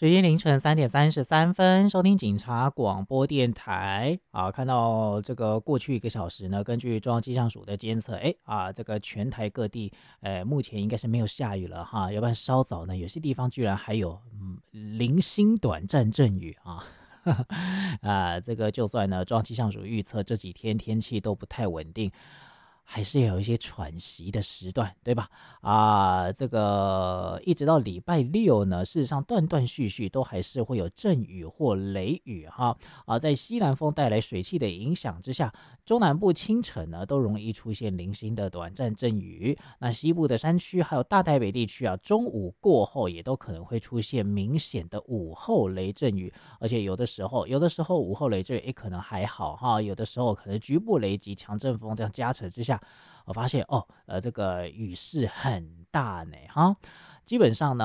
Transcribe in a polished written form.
时间凌晨3:33，收听警察广播电台啊，看到这个过去1个小时呢，根据中央气象署的监测，这个全台各地，目前应该是没有下雨了哈，要不然稍早呢，有些地方居然还有零星短暂阵雨啊。这个就算呢，中央气象署预测这几天天气都不太稳定，还是有一些喘息的时段，对吧？这个一直到礼拜六呢，事实上断断续续都还是会有阵雨或雷雨哈。在西南风带来水汽的影响之下，中南部清晨呢都容易出现零星的短暂阵雨。那西部的山区还有大台北地区啊，中午过后也都可能会出现明显的午后雷阵雨，而且有的时候午后雷阵雨可能还好哈，有的时候可能局部雷击、强阵风这样加成之下。我发现这个雨势很大呢哈，基本上呢。